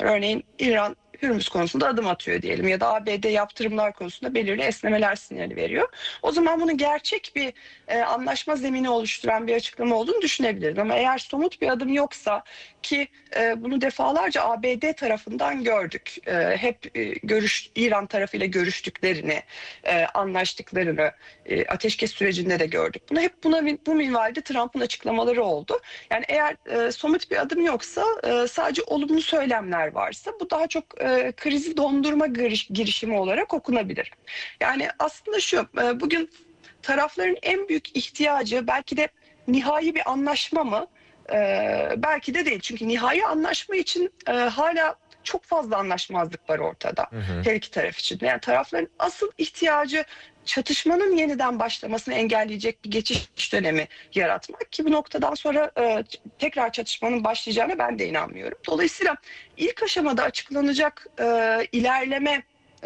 Örneğin İran Hürmüz konusunda adım atıyor diyelim ya da ABD yaptırımlar konusunda belirli esnemeler sinyali veriyor. O zaman bunu gerçek bir anlaşma zemini oluşturan bir açıklama olduğunu düşünebiliriz. Ama eğer somut bir adım yoksa ki bunu defalarca ABD tarafından gördük. Hep İran tarafıyla görüştüklerini, anlaştıklarını, ateşkes sürecinde de gördük. Bunu hep bu minvalde Trump'ın açıklamaları oldu. Yani eğer somut bir adım yoksa, sadece olumlu söylemler varsa bu daha çok krizi dondurma girişimi olarak okunabilir. Yani aslında şu, bugün tarafların en büyük ihtiyacı belki de nihai bir anlaşma mı? Belki de değil. Çünkü nihai anlaşma için hala çok fazla anlaşmazlık var ortada. Hı hı. Her iki taraf için. Yani tarafların asıl ihtiyacı çatışmanın yeniden başlamasını engelleyecek bir geçiş dönemi yaratmak ki bu noktadan sonra tekrar çatışmanın başlayacağına ben de inanmıyorum. Dolayısıyla ilk aşamada açıklanacak ilerleme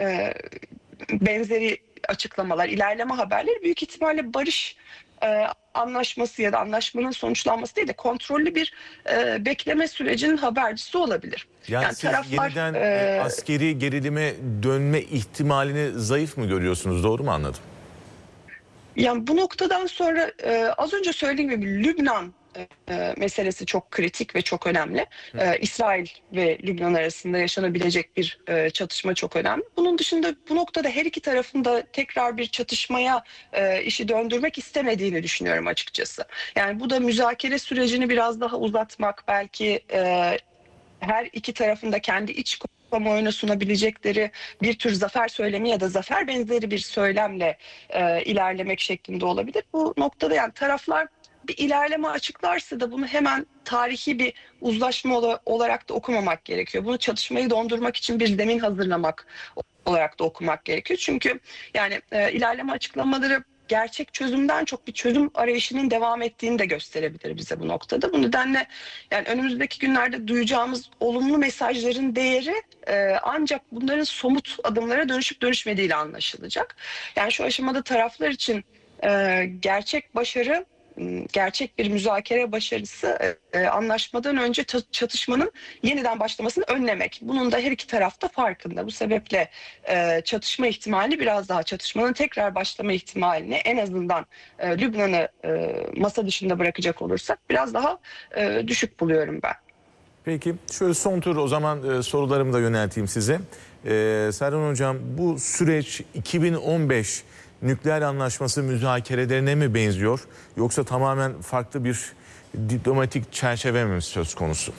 benzeri açıklamalar, ilerleme haberleri büyük ihtimalle barış anlaşması ya da anlaşmanın sonuçlanması değil de kontrollü bir bekleme sürecinin habercisi olabilir. Yani siz taraflar yeniden askeri gerilime dönme ihtimalini zayıf mı görüyorsunuz? Doğru mu anladım? Yani bu noktadan sonra az önce söylediğim gibi Lübnan meselesi çok kritik ve çok önemli. İsrail ve Lübnan arasında yaşanabilecek bir çatışma çok önemli. Bunun dışında bu noktada her iki tarafın da tekrar bir çatışmaya işi döndürmek istemediğini düşünüyorum açıkçası. Yani bu da müzakere sürecini biraz daha uzatmak, belki her iki tarafın da kendi iç kamuoyuna sunabilecekleri bir tür zafer söylemi ya da zafer benzeri bir söylemle ilerlemek şeklinde olabilir. Bu noktada yani taraflar bir ilerleme açıklarsa da bunu hemen tarihi bir uzlaşma olarak da okumamak gerekiyor. Bunu çatışmayı dondurmak için bir zemin hazırlamak olarak da okumak gerekiyor. Çünkü yani ilerleme açıklamaları gerçek çözümden çok bir çözüm arayışının devam ettiğini de gösterebilir bize bu noktada. Bu nedenle yani önümüzdeki günlerde duyacağımız olumlu mesajların değeri ancak bunların somut adımlara dönüşüp dönüşmediğiyle anlaşılacak. Yani şu aşamada taraflar için gerçek başarı, gerçek bir müzakere başarısı anlaşmadan önce çatışmanın yeniden başlamasını önlemek. Bunun da her iki tarafta farkında. Bu sebeple çatışma ihtimali biraz daha, çatışmanın tekrar başlama ihtimalini en azından Lübnan'ı masa dışında bırakacak olursak biraz daha düşük buluyorum ben. Peki şöyle son tur o zaman sorularımı da yönelteyim size. Serhan Hocam, bu süreç 2015 nükleer anlaşması müzakerelerine mi benziyor yoksa tamamen farklı bir diplomatik çerçeve mi söz konusu?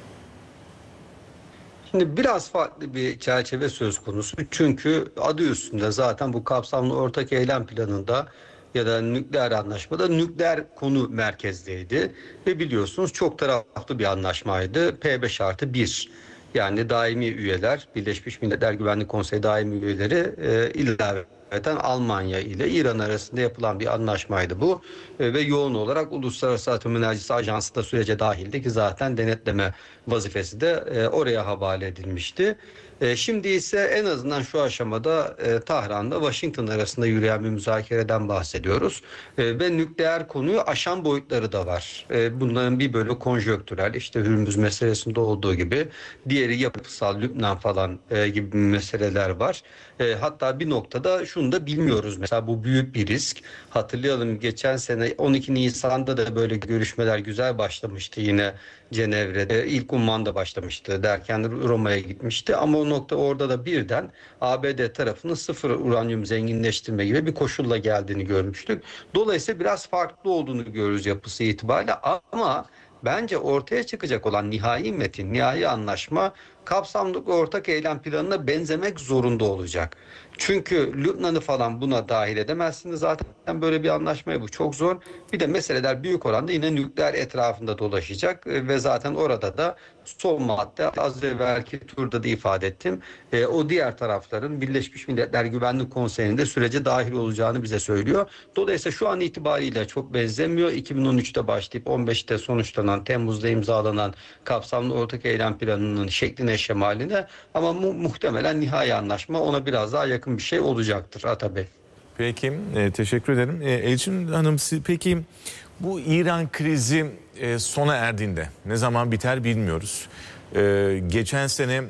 Şimdi biraz farklı bir çerçeve söz konusu. Çünkü adı üstünde zaten bu kapsamlı ortak eylem planında ya da nükleer anlaşmada nükleer konu merkezdeydi. Ve biliyorsunuz çok taraflı bir anlaşmaydı. P5+1. Yani daimi üyeler, Birleşmiş Milletler Güvenlik Konseyi daimi üyeleri ilaveten Almanya ile İran arasında yapılan bir anlaşmaydı bu. Ve yoğun olarak Uluslararası Atom Enerjisi Ajansı da sürece dahildi ki zaten denetleme vazifesi de oraya havale edilmişti. Şimdi ise en azından şu aşamada Tahran'la Washington arasında yürüyen bir müzakereden bahsediyoruz. Ve nükleer konuyu aşan boyutları da var. Bunların bir bölümü konjonktürel, işte Hürmüz meselesinde olduğu gibi, diğeri yapısal, Lübnan falan gibi meseleler var. Hatta bir noktada şunu da bilmiyoruz. Mesela bu büyük bir risk. Hatırlayalım, geçen sene 12 Nisan'da da böyle görüşmeler güzel başlamıştı yine Cenevre'de. İlk Umman'da başlamıştı derken Roma'ya gitmişti. Ama o nokta, orada da birden ABD tarafının sıfır uranyum zenginleştirme gibi bir koşulla geldiğini görmüştük. Dolayısıyla biraz farklı olduğunu görürüz yapısı itibariyle, ama bence ortaya çıkacak olan nihai metin, nihai anlaşma kapsamlı ortak eylem planına benzemek zorunda olacak. Çünkü Lübnan'ı falan buna dahil edemezsiniz. Zaten böyle bir anlaşmaya bu çok zor. Bir de meseleler büyük oranda yine nükleer etrafında dolaşacak ve zaten orada da son madde, az evvelki turda da ifade ettim, o diğer tarafların Birleşmiş Milletler Güvenlik Konseyi'nde sürece dahil olacağını bize söylüyor. Dolayısıyla şu an itibariyle çok benzemiyor. 2013'te başlayıp 15'te sonuçlanan, Temmuz'da imzalanan kapsamlı ortak eylem planının şekline, şemaline, ama muhtemelen nihai anlaşma ona biraz daha yakın bir şey olacaktır Atabey. Peki, teşekkür ederim. Elçin Hanım, peki bu İran krizi sona erdiğinde, ne zaman biter bilmiyoruz. Geçen sene